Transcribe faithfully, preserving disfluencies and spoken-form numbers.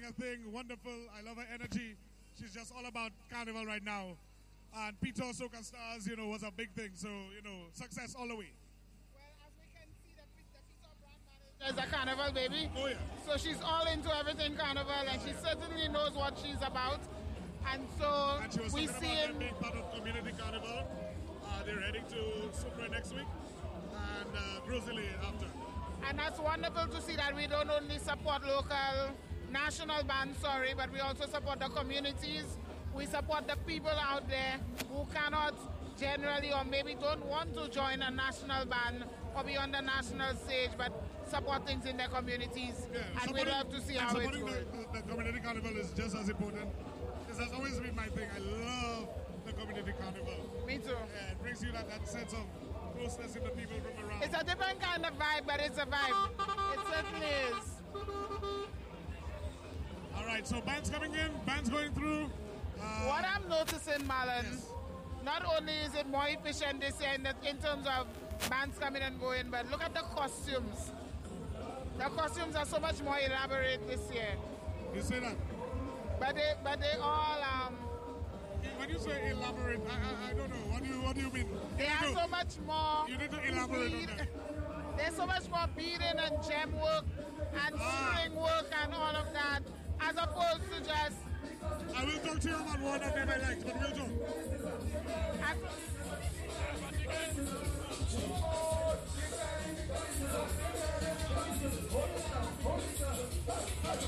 her thing. Wonderful. I love her energy. She's just all about carnival right now. And Peter Soca Stars, you know, was a big thing. So, you know, success all the way. Well, as we can see, the, the Peter brand manager is a carnival baby. Oh, yeah. So she's all into everything carnival, and she certainly knows what she's about. And so and she was we talking see about them him. being part of community carnival. Uh, they're heading to Supra next week and uh, Grosley after. And that's wonderful to see that we don't only support local, national bands, sorry, but we also support the communities. We support the people out there who cannot generally or maybe don't want to join a national band or be on the national stage, but support things in their communities. Yeah, and we love to see how it's supporting going. the, the community carnival is just as important. This has always been my thing. I love the community carnival. Me too. Yeah, it brings you that, that sense of closeness with the people from around. It's a different kind of vibe, but it's a vibe. It certainly is. All right, so bands coming in, bands going through. Uh, What I'm noticing, Marlon, yes. not only is it more efficient this year in, the, in terms of bands coming and going, but look at the costumes. The costumes are so much more elaborate this year. You say that? But they, but they all, um, When you say elaborate, I, I, I don't know. What do you What do you mean? You they need are to- so much more. You need to elaborate on bead- that. There's so much more beading and gem work and Ah. string work and all of that, as opposed to just. I will talk to you about one of them I liked, but we'll talk. As,